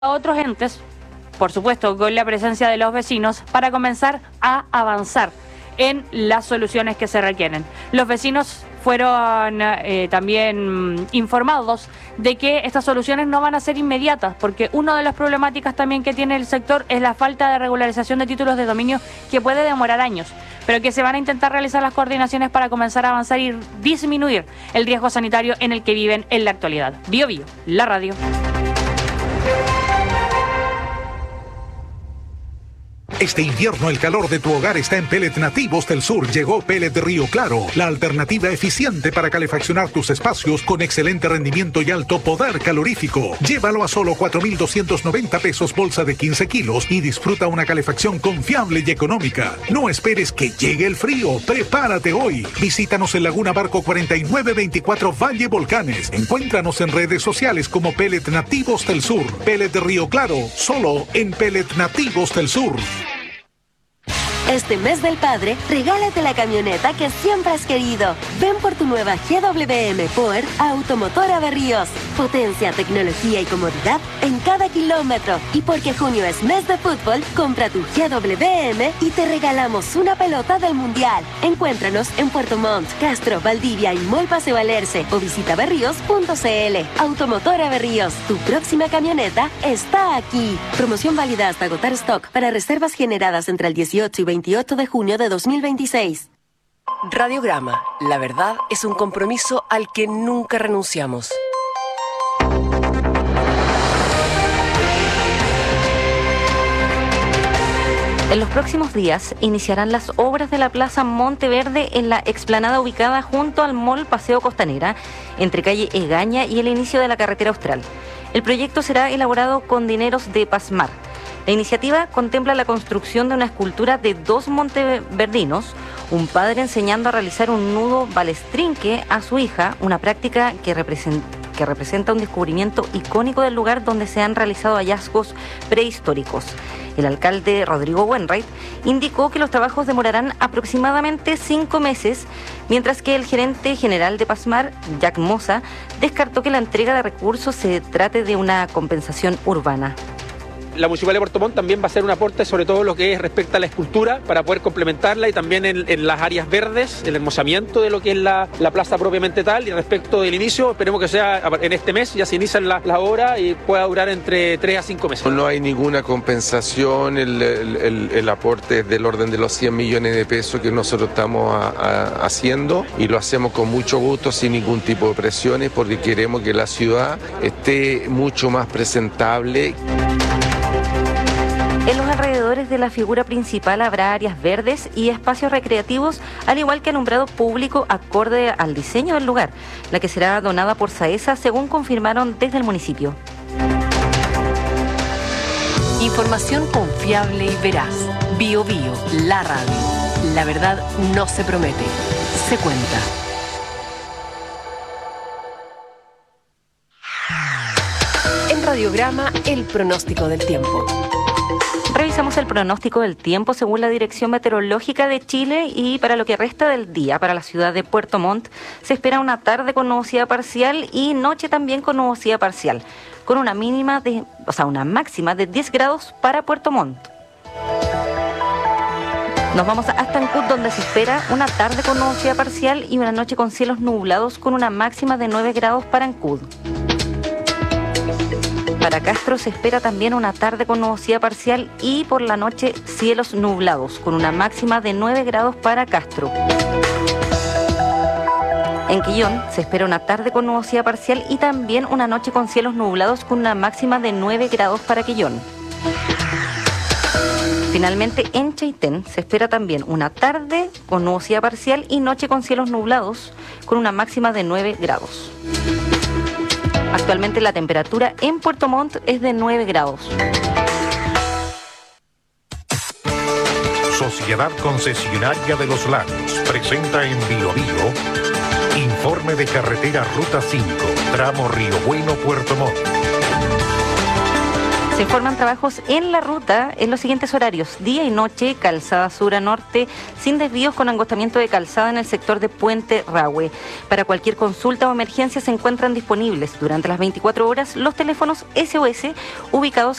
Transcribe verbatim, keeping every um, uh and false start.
a otros entes, por supuesto con la presencia de los vecinos, para comenzar a avanzar en las soluciones que se requieren. Los vecinos fueron eh, también informados de que estas soluciones no van a ser inmediatas, porque una de las problemáticas también que tiene el sector es la falta de regularización de títulos de dominio, que puede demorar años, pero que se van a intentar realizar las coordinaciones para comenzar a avanzar y disminuir el riesgo sanitario en el que viven en la actualidad. Bio Bio, la radio. Este invierno el calor de tu hogar está en Pellet Nativos del Sur. Llegó Pellet Río Claro, la alternativa eficiente para calefaccionar tus espacios con excelente rendimiento y alto poder calorífico. Llévalo a solo cuatro mil doscientos noventa pesos bolsa de quince kilos y disfruta una calefacción confiable y económica. No esperes que llegue el frío, prepárate hoy. Visítanos en Laguna Barco cuarenta y nueve veinticuatro Valle Volcanes. Encuéntranos en redes sociales como Pellet Nativos del Sur. Pellet Río Claro, solo en Pellet Nativos del Sur. Este mes del padre, regálate la camioneta que siempre has querido. Ven por tu nueva G W M Power a Automotora Berríos. Potencia, tecnología y comodidad en cada kilómetro. Y porque junio es mes de fútbol, compra tu G W M y te regalamos una pelota del Mundial. Encuéntranos en Puerto Montt, Castro, Valdivia y Mall Paseo Alerce o visita berríos punto c l. Automotora Berríos, tu próxima camioneta está aquí. Promoción válida hasta agotar stock para reservas generadas entre el dieciocho y veintiocho de junio de dos mil veintiséis. Radiograma. La verdad es un compromiso al que nunca renunciamos. En los próximos días iniciarán las obras de la Plaza Monteverde en la explanada ubicada junto al Mall Paseo Costanera, entre calle Egaña y el inicio de la carretera Austral. El proyecto será elaborado con dineros de Pasmar. La iniciativa contempla la construcción de una escultura de dos monteverdinos, un padre enseñando a realizar un nudo balestrinque a su hija, una práctica que representa, que representa un descubrimiento icónico del lugar donde se han realizado hallazgos prehistóricos. El alcalde Rodrigo Wainwright indicó que los trabajos demorarán aproximadamente cinco meses, mientras que el gerente general de Pasmar, Jack Moza, descartó que la entrega de recursos se trate de una compensación urbana. La Municipalidad de Puerto Montt también va a hacer un aporte sobre todo lo que es respecto a la escultura para poder complementarla y también en, en las áreas verdes, el hermosamiento de lo que es la, la plaza propiamente tal. Y respecto del inicio, esperemos que sea en este mes, ya se inician las la obras y pueda durar entre tres a cinco meses. No hay ninguna compensación, el, el, el, el aporte es del orden de los cien millones de pesos que nosotros estamos a, a, haciendo y lo hacemos con mucho gusto, sin ningún tipo de presiones, porque queremos que la ciudad esté mucho más presentable. En los alrededores de la figura principal habrá áreas verdes y espacios recreativos, al igual que alumbrado público acorde al diseño del lugar, la que será donada por SAESA, según confirmaron desde el municipio. Información confiable y veraz. Bio Bio, la radio. La verdad no se promete, se cuenta. En Radiograma, el pronóstico del tiempo. Revisamos el pronóstico del tiempo según la Dirección Meteorológica de Chile y para lo que resta del día para la ciudad de Puerto Montt se espera una tarde con nubosidad parcial y noche también con nubosidad parcial, con una mínima de, o sea, una máxima de diez grados para Puerto Montt. Nos vamos hasta Ancud, donde se espera una tarde con nubosidad parcial y una noche con cielos nublados con una máxima de nueve grados para Ancud. Para Castro se espera también una tarde con nubosidad parcial y por la noche cielos nublados, con una máxima de nueve grados para Castro. En Quillón se espera una tarde con nubosidad parcial y también una noche con cielos nublados, con una máxima de nueve grados para Quillón. Finalmente, en Chaitén se espera también una tarde con nubosidad parcial y noche con cielos nublados, con una máxima de nueve grados. Actualmente la temperatura en Puerto Montt es de nueve grados. Sociedad Concesionaria de los Lagos presenta en Bio Bio informe de carretera Ruta cinco, tramo Río Bueno, Puerto Montt. Se informan trabajos en la ruta en los siguientes horarios: día y noche, calzada sur a norte, sin desvíos, con angostamiento de calzada en el sector de Puente Rahue. Para cualquier consulta o emergencia se encuentran disponibles durante las veinticuatro horas los teléfonos S O S ubicados